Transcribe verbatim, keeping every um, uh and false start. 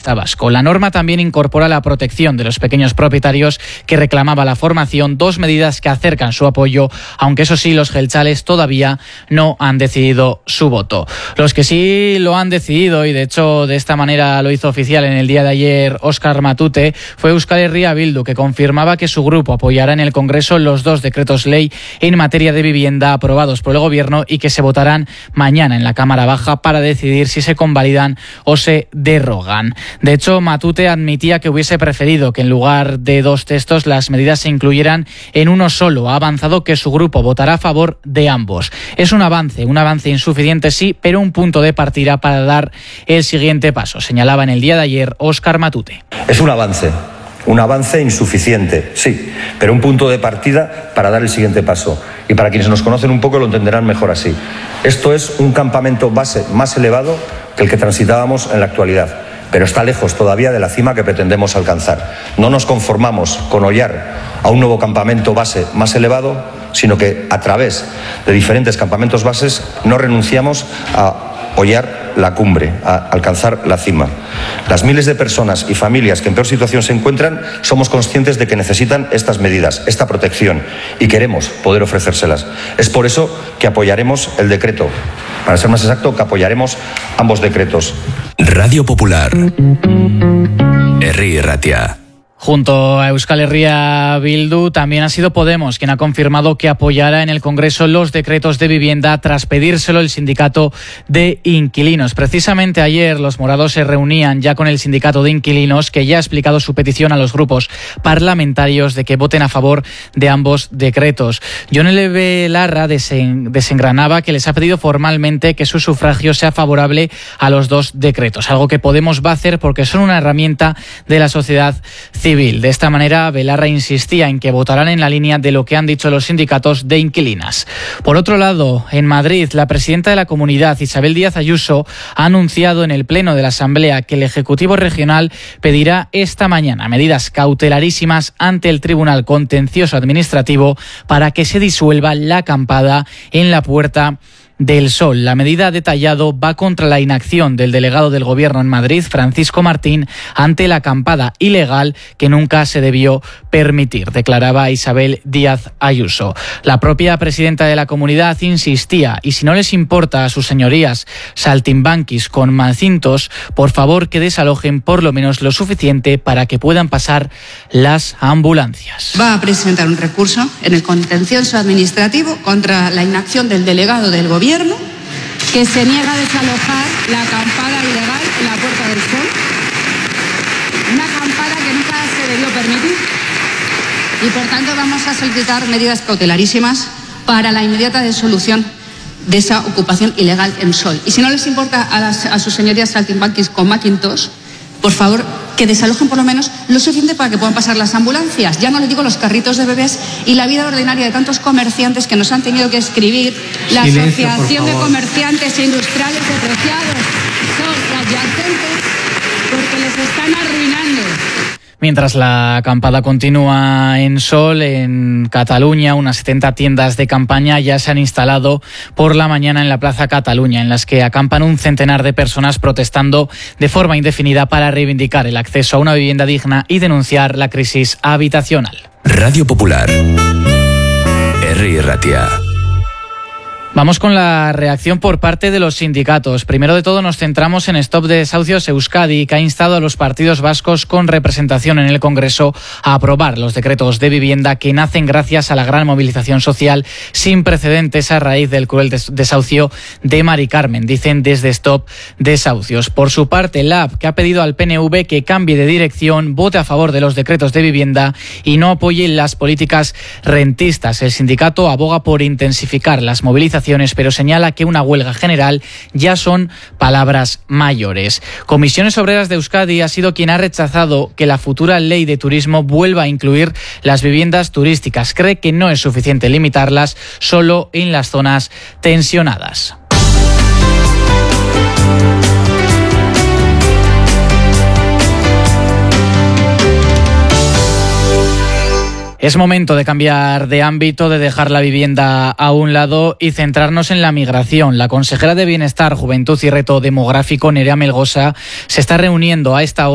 Socialista vasco. La norma también incorpora la protección de los pequeños propietarios que reclamaba la formación, dos medidas que acercan su apoyo, aunque eso sí, los jeltzales todavía no han decidido su voto. Los que sí lo han decidido, y de hecho de esta manera lo hizo oficial en el día de ayer Óscar Matute, fue Euskal Herria Bildu, que confirmaba que su grupo apoyará en el Congreso los dos decretos ley en materia de vivienda aprobados por el Gobierno y que se votarán mañana en la Cámara Baja para decidir si se convalidan o se derogan. De hecho, Matute admitía que hubiese preferido que en lugar de dos textos las medidas se incluyeran en uno solo. Ha avanzado que su grupo votará a favor de ambos. Es un avance, un avance insuficiente sí, pero un punto de partida para dar el siguiente paso, señalaba en el día de ayer Óscar Matute. Es un avance. Un avance insuficiente, sí, pero un punto de partida para dar el siguiente paso. Y para quienes nos conocen un poco lo entenderán mejor así. Esto es un campamento base más elevado que el que transitábamos en la actualidad, pero está lejos todavía de la cima que pretendemos alcanzar. No nos conformamos con hollar a un nuevo campamento base más elevado, sino que a través de diferentes campamentos bases no renunciamos a hollar la cumbre, a alcanzar la cima. Las miles de personas y familias que en peor situación se encuentran, somos conscientes de que necesitan estas medidas, esta protección, y queremos poder ofrecérselas. Es por eso que apoyaremos el decreto. Para ser más exacto, que apoyaremos ambos decretos. Radio Popular. Herri Ratia. Junto a Euskal Herria Bildu, también ha sido Podemos quien ha confirmado que apoyará en el Congreso los decretos de vivienda tras pedírselo el sindicato de inquilinos. Precisamente ayer los morados se reunían ya con el sindicato de inquilinos, que ya ha explicado su petición a los grupos parlamentarios de que voten a favor de ambos decretos. Jon Elebe Larra desen, desengranaba que les ha pedido formalmente que su sufragio sea favorable a los dos decretos, algo que Podemos va a hacer porque son una herramienta de la sociedad civil. Civil. De esta manera, Belarra insistía en que votarán en la línea de lo que han dicho los sindicatos de inquilinas. Por otro lado, en Madrid, la presidenta de la comunidad, Isabel Díaz Ayuso, ha anunciado en el Pleno de la Asamblea que el Ejecutivo Regional pedirá esta mañana medidas cautelarísimas ante el Tribunal Contencioso Administrativo para que se disuelva la acampada en la Puerta del Sol. La medida, ha detallado, va contra la inacción del delegado del Gobierno en Madrid, Francisco Martín, ante la acampada ilegal que nunca se debió permitir, declaraba Isabel Díaz Ayuso. La propia presidenta de la comunidad insistía, y si no les importa a sus señorías saltimbanquis con mancintos, por favor que desalojen por lo menos lo suficiente para que puedan pasar las ambulancias. Va a presentar un recurso en el contencioso administrativo contra la inacción del delegado del Gobierno que se niega a desalojar la acampada ilegal en la Puerta del Sol, una acampada que nunca se debió permitir, y por tanto vamos a solicitar medidas cautelarísimas para la inmediata disolución de esa ocupación ilegal en Sol. Y si no les importa a, las, a sus señorías saltimbanquis con Macintosh, por favor, que desalojen por lo menos lo suficiente para que puedan pasar las ambulancias. Ya no les digo los carritos de bebés y la vida ordinaria de tantos comerciantes que nos han tenido que escribir. La Silencio, Asociación de Comerciantes e Industriales de Preciados son adyacentes porque les están arruinando. Mientras la acampada continúa en Sol, en Cataluña, unas setenta tiendas de campaña ya se han instalado por la mañana en la Plaza Cataluña, en las que acampan un centenar de personas protestando de forma indefinida para reivindicar el acceso a una vivienda digna y denunciar la crisis habitacional. Radio Popular. Herri Ratia. Vamos con la reacción por parte de los sindicatos. Primero de todo nos centramos en Stop Desahucios Euskadi, que ha instado a los partidos vascos con representación en el Congreso a aprobar los decretos de vivienda que nacen gracias a la gran movilización social sin precedentes a raíz del cruel des- desahucio de Mari Carmen, dicen desde Stop Desahucios. Por su parte, L A B, que ha pedido al P N V que cambie de dirección, vote a favor de los decretos de vivienda y no apoye las políticas rentistas. El sindicato aboga por intensificar las movilizaciones, pero señala que una huelga general ya son palabras mayores. Comisiones Obreras de Euskadi ha sido quien ha rechazado que la futura ley de turismo vuelva a incluir las viviendas turísticas. Cree que no es suficiente limitarlas solo en las zonas tensionadas. Es momento de cambiar de ámbito, de dejar la vivienda a un lado y centrarnos en la migración. La consejera de Bienestar, Juventud y Reto Demográfico, Nerea Melgosa, se está reuniendo a esta hora